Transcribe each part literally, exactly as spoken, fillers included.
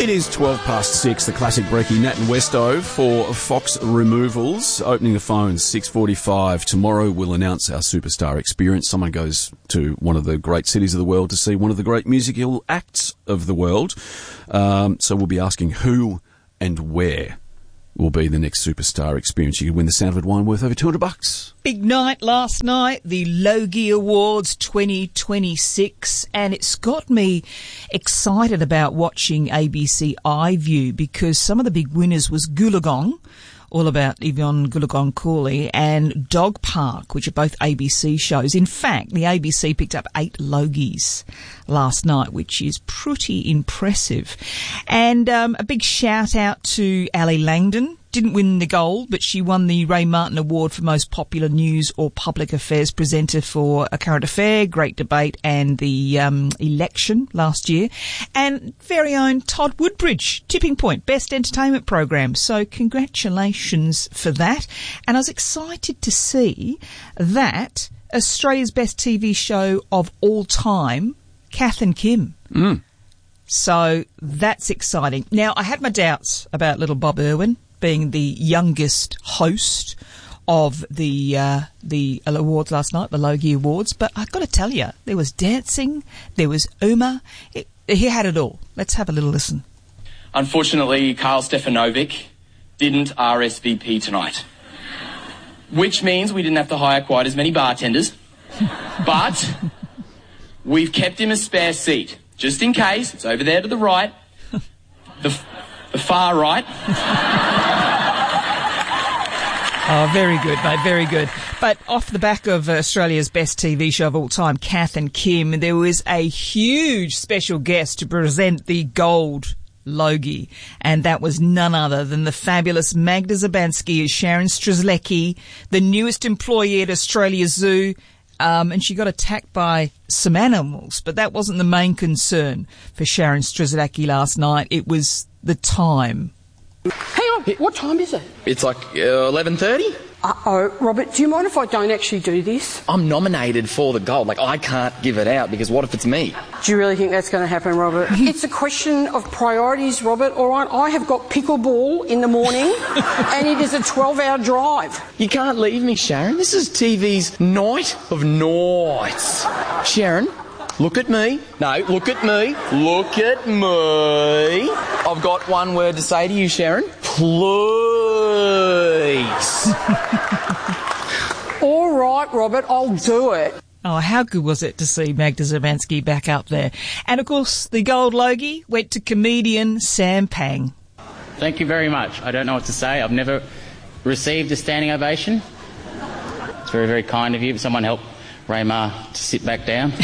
It is twelve past six, the classic brekkie, Nat and Westo for Fox Removals. Opening the phones, six forty-five. Tomorrow we'll announce our superstar experience. Someone goes to one of the great cities of the world to see one of the great musical acts of the world. Um, so we'll be asking who and where will be the next superstar experience. You could win the Sanford wine worth over two hundred bucks. Big night last night, the Logie Awards twenty twenty-six, and it's got me excited about watching A B C iView because some of the big winners was Goolagong, all about Yvonne Goolagong-Cawley, and Dog Park, which are both A B C shows. In fact, the A B C picked up eight Logies last night, which is pretty impressive. And um, a big shout out to Ali Langdon. Didn't win the gold, but she won the Ray Martin Award for Most Popular News or Public Affairs Presenter for A Current Affair, Great Debate, and the um, election last year. And very own Todd Woodbridge, Tipping Point, Best Entertainment Program. So congratulations for that. And I was excited to see that Australia's Best T V Show of all time, Kath and Kim. Mm. So that's exciting. Now, I had my doubts about little Bob Irwin being the youngest host of the uh, the awards last night, the Logie Awards. But I've got to tell you, there was dancing, there was Uma. It, he had it all. Let's have a little listen. Unfortunately, Karl Stefanovic didn't R S V P tonight, which means we didn't have to hire quite as many bartenders. But we've kept him a spare seat, just in case. It's over there to the right, the, the far right. Oh, very good, mate, very good. But off the back of Australia's Best T V Show of all time, Kath and Kim, there was a huge special guest to present the gold Logie, and that was none other than the fabulous Magda Szubanski as Sharon Strzelecki, the newest employee at Australia Zoo. Um, and she got attacked by some animals, but that wasn't the main concern for Sharon Strzelecki last night. It was the time. Hang on, what time is it? It's like uh, eleven thirty. Uh-oh, Robert, do you mind if I don't actually do this? I'm nominated for the gold. Like, I can't give it out because what if it's me? Do you really think that's going to happen, Robert? It's a question of priorities, Robert, all right? I have got pickleball in the morning and it is a twelve-hour drive. You can't leave me, Sharon. This is T V's night of nights. Sharon, look at me. No, look at me. Look at me. I've got one word to say to you, Sharon. Please. All right, Robert, I'll do it. Oh, how good was it to see Magda Szubanski back up there? And, of course, the gold Logie went to comedian Sam Pang. Thank you very much. I don't know what to say. I've never received a standing ovation. It's very, very kind of you. Someone help Raymar to sit back down.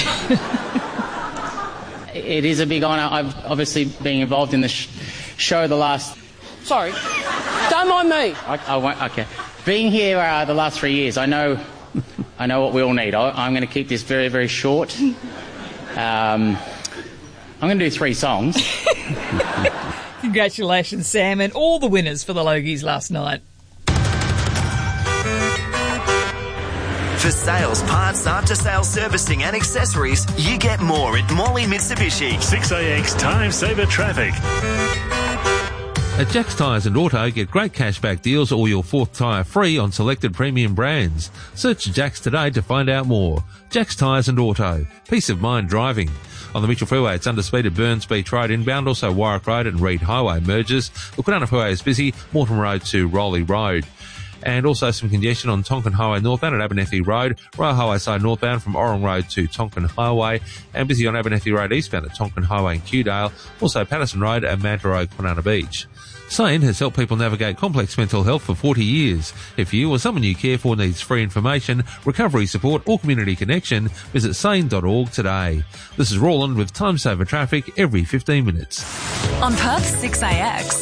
It is a big honour. I've obviously been involved in the sh- show the last... Sorry. Don't mind me. I, I won't... Okay. Being here uh, the last three years, I know I know what we all need. I, I'm going to keep this very, very short. Um, I'm going to do three songs. Congratulations, Sam, and all the winners for the Logies last night. For sales, parts, after-sales servicing and accessories, you get more at Morley Mitsubishi. six A X Time Saver Traffic. At Jack's Tyres and Auto, get great cashback deals or your fourth tyre free on selected premium brands. Search Jack's today to find out more. Jack's Tyres and Auto. Peace of mind driving. On the Mitchell Freeway, it's under speed at Burns Beach Road inbound, also Warwick Road and Reed Highway merges. The Kwinana Freeway is busy, Morton Road to Rowley Road. And also some congestion on Tonkin Highway northbound at Abernethy Road, Royal Highway side northbound from Orong Road to Tonkin Highway, and busy on Abernethy Road eastbound at Tonkin Highway in Kewdale, also Patterson Road and Manta Road, Kwinana Beach. SANE has helped people navigate complex mental health for forty years. If you or someone you care for needs free information, recovery support or community connection, visit sane dot org today. This is Roland with Time Saver Traffic every fifteen minutes. On Perth six A X.